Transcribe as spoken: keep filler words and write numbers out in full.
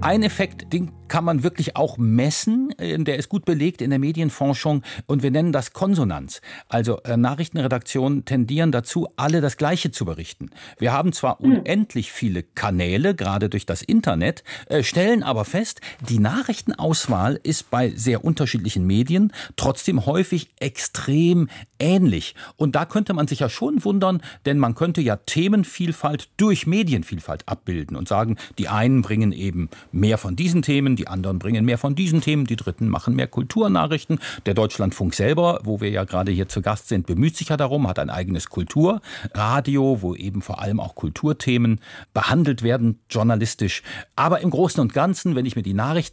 Ein Effekt, den kann man wirklich auch messen, der ist gut belegt in der Medienforschung und wir nennen das Konsonanz. Also äh, Nachrichtenredaktionen tendieren dazu, alle das Gleiche zu berichten. Wir haben zwar Hm. unendlich viele Kanäle, gerade durch das Internet, äh, stellen aber fest, die Nachrichtenauswahl ist bei sehr unterschiedlichen Medien trotzdem häufig extrem ähnlich. Und da könnte man sich ja schon wundern, denn man könnte ja Themenvielfalt durch Medienvielfalt abbilden und sagen, die einen bringen eben mehr von diesen Themen, die anderen bringen mehr von diesen Themen, die Dritten machen mehr Kulturnachrichten. Der Deutschlandfunk selber, wo wir ja gerade hier zu Gast sind, bemüht sich ja darum, hat ein eigenes Kulturradio, wo eben vor allem auch Kulturthemen behandelt werden, journalistisch. Aber im Großen und Ganzen, wenn ich mir die Nachrichten